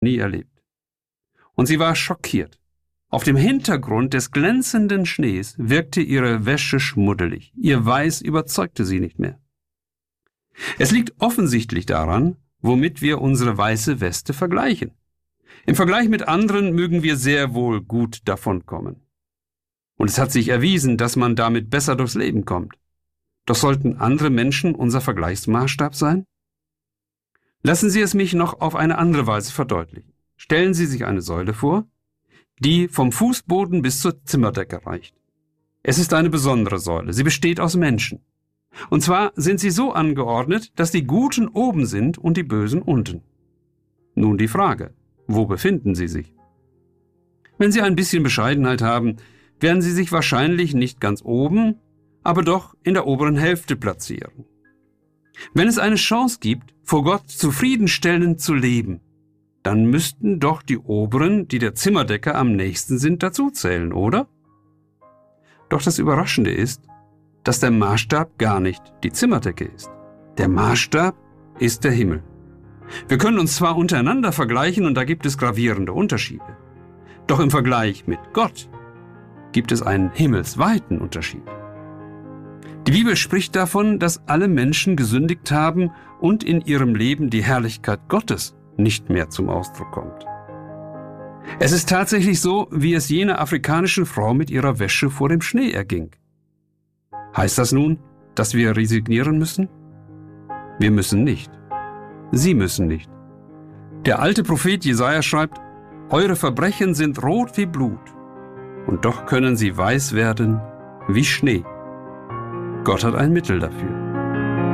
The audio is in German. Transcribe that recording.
nie erlebt. Und sie war schockiert. Auf dem Hintergrund des glänzenden Schnees wirkte ihre Wäsche schmuddelig. Ihr Weiß überzeugte sie nicht mehr. Es liegt offensichtlich daran, womit wir unsere weiße Weste vergleichen. Im Vergleich mit anderen mögen wir sehr wohl gut davonkommen. Und es hat sich erwiesen, dass man damit besser durchs Leben kommt. Doch sollten andere Menschen unser Vergleichsmaßstab sein? Lassen Sie es mich noch auf eine andere Weise verdeutlichen. Stellen Sie sich eine Säule vor, die vom Fußboden bis zur Zimmerdecke reicht. Es ist eine besondere Säule. Sie besteht aus Menschen. Und zwar sind sie so angeordnet, dass die Guten oben sind und die Bösen unten. Nun die Frage, wo befinden sie sich? Wenn Sie ein bisschen Bescheidenheit haben, werden Sie sich wahrscheinlich nicht ganz oben, aber doch in der oberen Hälfte platzieren. Wenn es eine Chance gibt, vor Gott zufriedenstellend zu leben, dann müssten doch die Oberen, die der Zimmerdecke am nächsten sind, dazuzählen, oder? Doch das Überraschende ist, dass der Maßstab gar nicht die Zimmerdecke ist. Der Maßstab ist der Himmel. Wir können uns zwar untereinander vergleichen und da gibt es gravierende Unterschiede. Doch im Vergleich mit Gott gibt es einen himmelsweiten Unterschied. Die Bibel spricht davon, dass alle Menschen gesündigt haben und in ihrem Leben die Herrlichkeit Gottes nicht mehr zum Ausdruck kommt. Es ist tatsächlich so, wie es jener afrikanischen Frau mit ihrer Wäsche vor dem Schnee erging. Heißt das nun, dass wir resignieren müssen? Wir müssen nicht. Sie müssen nicht. Der alte Prophet Jesaja schreibt, eure Verbrechen sind rot wie Blut, und doch können sie weiß werden wie Schnee. Gott hat ein Mittel dafür.